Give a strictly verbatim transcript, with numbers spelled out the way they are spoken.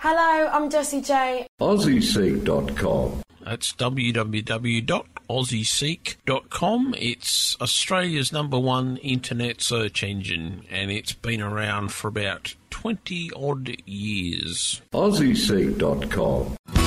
Hello, I'm Jessie J. Aussie Seek dot com. That's w w w dot aussie seek dot com. It's Australia's number one internet search engine, and it's been around for about twenty odd years. Aussie Seek dot com.